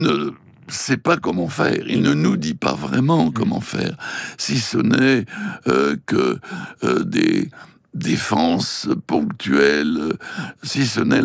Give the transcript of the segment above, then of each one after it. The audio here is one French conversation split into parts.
ne sait pas comment faire. Il ne nous dit pas vraiment comment faire, si ce n'est que des défenses ponctuelles, si ce n'est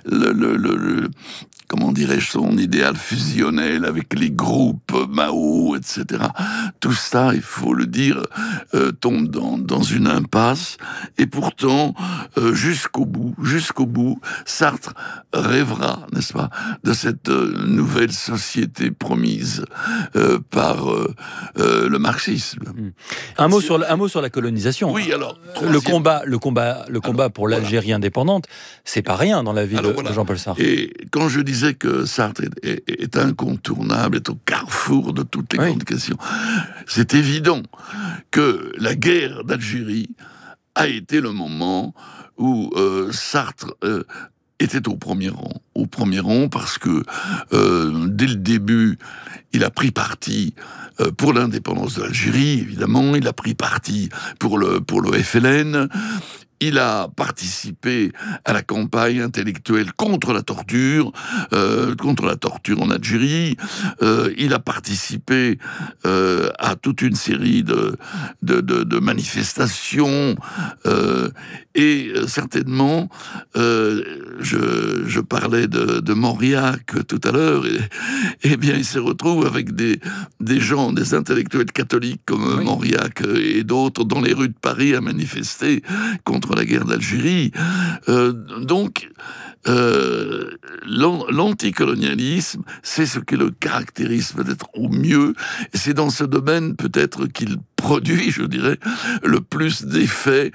comment dirais-je, son idéal fusionnel avec les groupes Mao, etc. Tout ça, il faut le dire, tombe dans une impasse. Et pourtant, jusqu'au bout, Sartre rêvera, n'est-ce pas, de cette nouvelle société promise par le marxisme. Un mot sur la colonisation. Oui, alors le combat pour l'Algérie indépendante, c'est pas rien dans la vie de Jean-Paul Sartre. Et quand je disais que Sartre est incontournable, est au carrefour de toutes les grandes questions, c'est évident que la guerre d'Algérie a été le moment où Sartre était au premier rang parce que dès le début, il a pris parti pour l'indépendance de l'Algérie, évidemment, il a pris parti pour le FLN. Il a participé à la campagne intellectuelle contre la torture en Algérie. Il a participé à toute une série de manifestations. Et certainement, je parlais de Mauriac tout à l'heure, et bien il se retrouve avec des gens, des intellectuels catholiques comme Mauriac et d'autres dans les rues de Paris à manifester contre la guerre d'Algérie. Donc, l'anticolonialisme, c'est ce qui le caractérise peut-être au mieux, et c'est dans ce domaine peut-être qu'il produit, je dirais, le plus d'effets,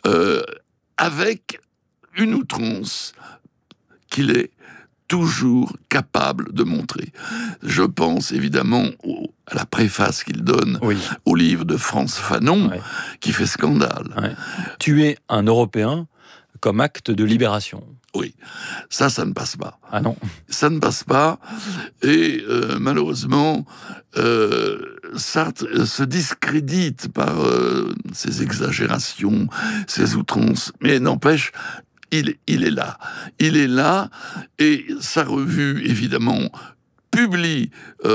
avec une outrance qu'il est toujours capable de montrer. Je pense évidemment à la préface qu'il donne au livre de Frantz Fanon, qui fait scandale. Tuer un Européen comme acte de libération. Oui, ça ne passe pas. Ah non. Ça ne passe pas, et malheureusement, Sartre se discrédite par ses exagérations, ses outrances, mais n'empêche, il est là. Il est là, et sa revue, évidemment, publie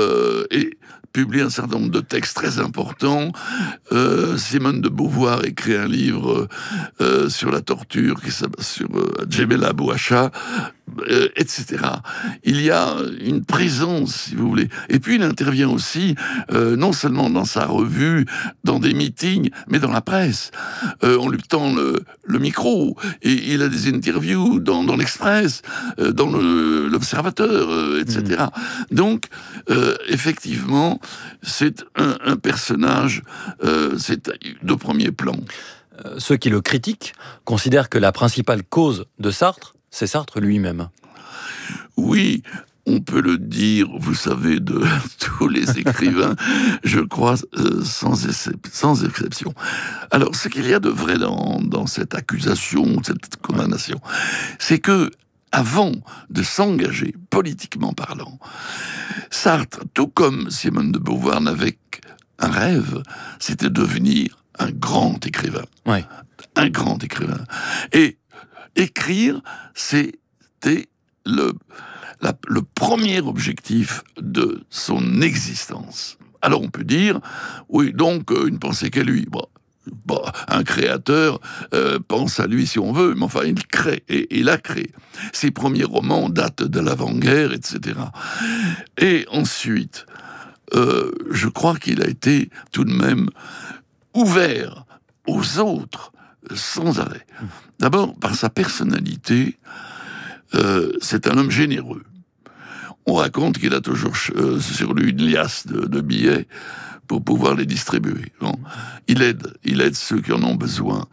un certain nombre de textes très importants. Simone de Beauvoir écrit un livre sur la torture, sur Djebel Bouacha, etc. Il y a une présence, si vous voulez. Et puis il intervient aussi, non seulement dans sa revue, dans des meetings, mais dans la presse. On lui tend le micro, et il a des interviews dans l'Express, dans l'Observateur, etc. Donc, effectivement, c'est un personnage, c'est de premier plan. Ceux qui le critiquent considèrent que la principale cause de Sartre, c'est Sartre lui-même. Oui, on peut le dire, vous savez, de tous les écrivains, je crois, sans exception. Alors, ce qu'il y a de vrai dans cette accusation, cette condamnation, c'est que, avant de s'engager, politiquement parlant, Sartre, tout comme Simone de Beauvoir, n'avait qu'un rêve, c'était devenir un grand écrivain. Un grand écrivain. Et écrire, c'était le premier objectif de son existence. Alors on peut dire, oui, donc une pensée qu'à lui. Bon, un créateur pense à lui si on veut, mais enfin il crée, et il a créé. Ses premiers romans datent de l'avant-guerre, etc. Et ensuite, je crois qu'il a été tout de même ouvert aux autres sans arrêt. D'abord, par sa personnalité, c'est un homme généreux. On raconte qu'il a toujours sur lui une liasse de billets pour pouvoir les distribuer. Bon. Il aide ceux qui en ont besoin.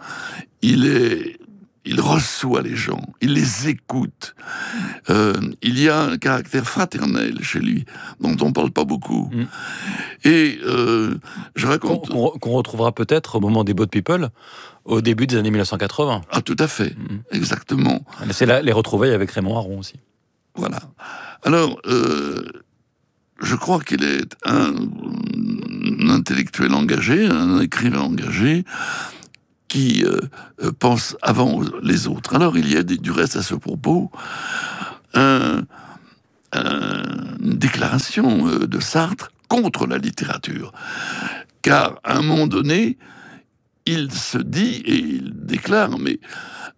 Il reçoit les gens, il les écoute. Il y a un caractère fraternel chez lui, dont on ne parle pas beaucoup. Et je raconte... Qu'on retrouvera peut-être au moment des Boat People, au début des années 1980. Ah, tout à fait, exactement. C'est là les retrouvailles avec Raymond Aron aussi. Voilà. Alors, je crois qu'il est un intellectuel engagé, un écrivain engagé, qui pense avant les autres. Alors, il y a du reste à ce propos un une déclaration de Sartre contre la littérature. Car, à un moment donné, il se dit, et il déclare, mais